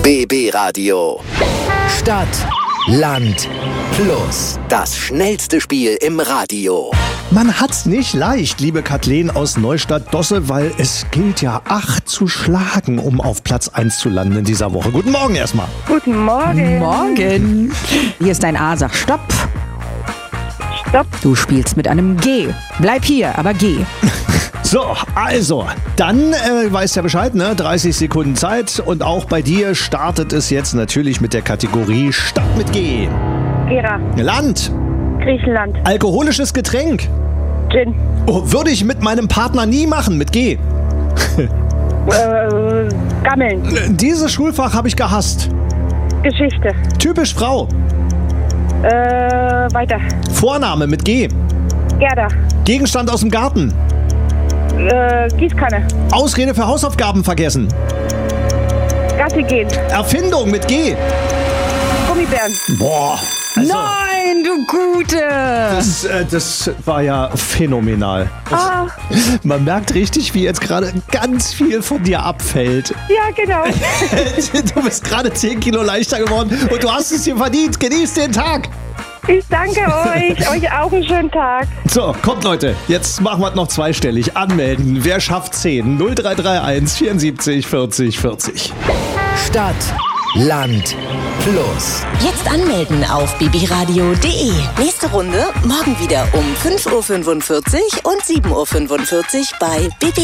BB Radio. Stadt, Land, Plus. Das schnellste Spiel im Radio. Man hat's nicht leicht, liebe Kathleen aus Neustadt-Dosse, weil es gilt ja 8 zu schlagen, um auf Platz 1 zu landen in dieser Woche. Guten Morgen erstmal. Guten Morgen. Morgen. Hier ist dein A, sag Stopp. Stopp. Du spielst mit einem G. Bleib hier, aber geh. So, also, dann weißt ja Bescheid, ne? 30 Sekunden Zeit und auch bei dir startet es jetzt natürlich mit der Kategorie Stadt mit G. Gera. Land. Griechenland. Alkoholisches Getränk. Gin. Oh, würde ich mit meinem Partner nie machen, mit G. Gammeln. Dieses Schulfach habe ich gehasst. Geschichte. Typisch Frau. Weiter. Vorname mit G. Gerda. Gegenstand aus dem Garten. Gießkanne. Ausrede für Hausaufgaben vergessen. Gassi gehen. Erfindung mit G. Gummibären. Boah. Also, Nein, du Gute. das war ja phänomenal. Man merkt richtig, wie jetzt gerade ganz viel von dir abfällt. Ja, genau. Du bist gerade 10 Kilo leichter geworden und du hast es dir verdient. Genieß den Tag. Ich danke euch. Euch auch einen schönen Tag. So, kommt Leute, jetzt machen wir es noch zweistellig. Anmelden. Wer schafft 10? 0331 74 40 40. Stadt, Land, Plus. Jetzt anmelden auf bbradio.de. Nächste Runde morgen wieder um 5.45 Uhr und 7.45 Uhr bei BB